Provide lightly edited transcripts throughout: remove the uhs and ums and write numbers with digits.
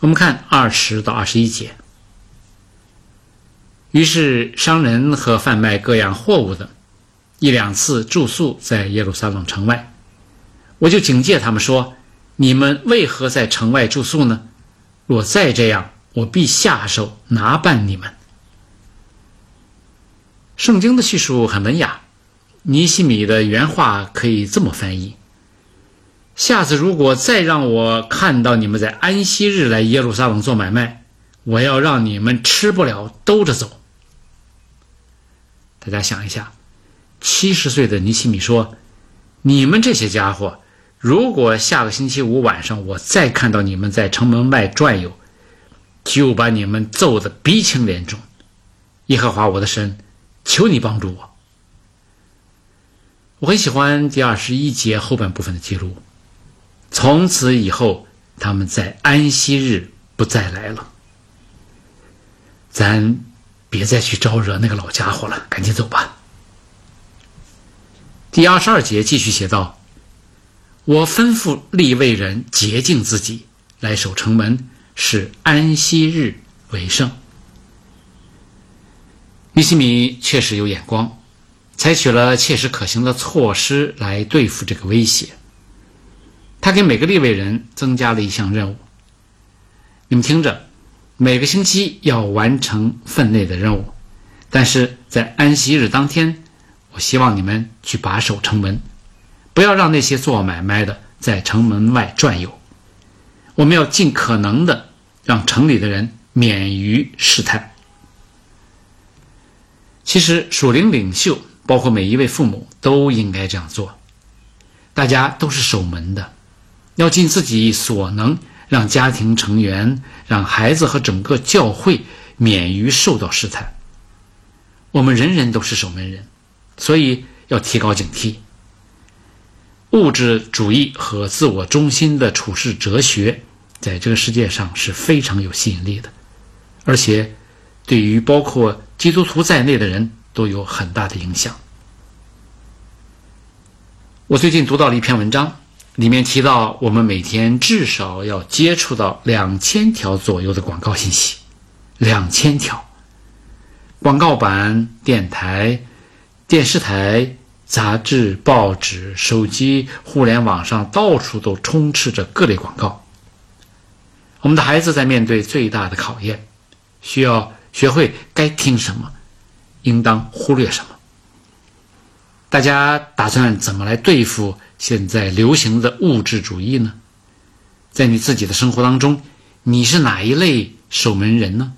我们看20到21节。于是商人和贩卖各样货物的1、2次住宿在耶路撒冷城外，我就警戒他们说，你们为何在城外住宿呢？若再这样，我必下手拿办你们。圣经的叙述很文雅，尼希米的原话可以这么翻译：下次如果再让我看到你们在安息日来耶路撒冷做买卖，我要让你们吃不了兜着走。大家想一下，70岁的尼希米说，你们这些家伙，如果下个星期五晚上我再看到你们在城门外转悠，就把你们揍得鼻青脸肿。耶和华我的神，求你帮助我。我很喜欢第21节后半部分的记录，从此以后他们在安息日不再来了。咱别再去招惹那个老家伙了，赶紧走吧。第22节继续写道，我吩咐利未人洁净自己，来守城门，使安息日为圣。尼希米确实有眼光，采取了切实可行的措施来对付这个威胁。他给每个利未人增加了一项任务，你们听着，每个星期要完成分内的任务，但是在安息日当天，我希望你们去把守城门，不要让那些做买卖的在城门外转悠。我们要尽可能的让城里的人免于试探。其实属灵领袖包括每一位父母都应该这样做，大家都是守门的，要尽自己所能让家庭成员，让孩子和整个教会免于受到试探。我们人人都是守门人，所以要提高警惕。物质主义和自我中心的处世哲学在这个世界上是非常有吸引力的，而且对于包括基督徒在内的人都有很大的影响。我最近读到了一篇文章，里面提到我们每天至少要接触到2000条左右的广告信息，2000条。广告板、电台、电视台、杂志、报纸、手机、互联网上到处都充斥着各类广告。我们的孩子在面对最大的考验，需要学会该听什么，应当忽略什么。大家打算怎么来对付现在流行的物质主义呢？在你自己的生活当中，你是哪一类守门人呢？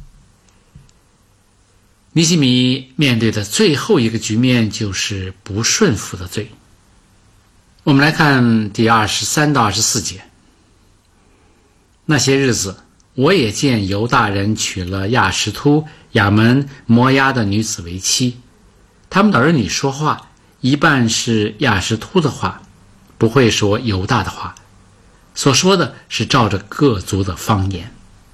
尼希米面对的最后一个局面就是不顺服的罪。我们来看第23到24节。那些日子，我也见犹大人娶了亚实突、亚门、摩押的女子为妻，他们的儿女说话一半是亚实突的话，不会说犹大的话，所说的是照着各族的方言。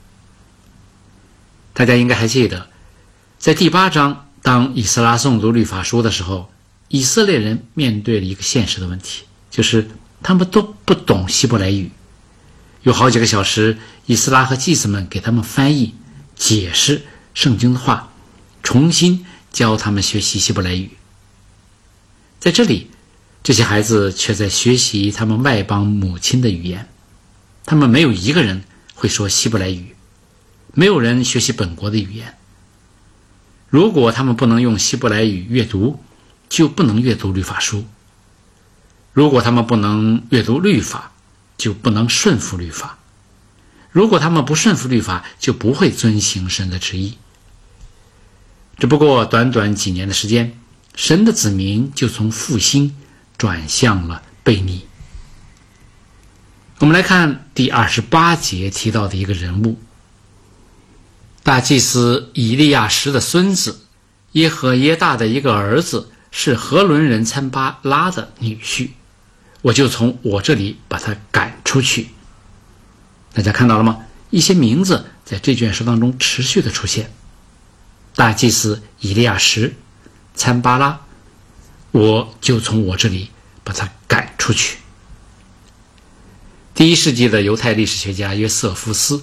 大家应该还记得，在第8章，当以斯拉诵读律法书的时候，以色列人面对了一个现实的问题，就是他们都不懂希伯来语。有好几个小时，以斯拉和祭司们给他们翻译、解释圣经的话，重新教他们学习希伯来语。在这里，这些孩子却在学习他们外邦母亲的语言，他们没有一个人会说希伯来语，没有人学习本国的语言。如果他们不能用希伯来语阅读，就不能阅读律法书；如果他们不能阅读律法，就不能顺服律法；如果他们不顺服律法，就不会遵行神的旨意。只不过短短几年的时间，神的子民就从复兴转向了悖逆。我们来看第28节提到的一个人物，大祭司以利亚实的孙子耶和耶大的一个儿子，是何伦人参巴拉的女婿，我就从我这里把他赶出去。大家看到了吗？一些名字在这卷书当中持续的出现，大祭司以利亚实、参巴拉，我就从我这里把他赶出去。第1世纪的犹太历史学家约瑟夫斯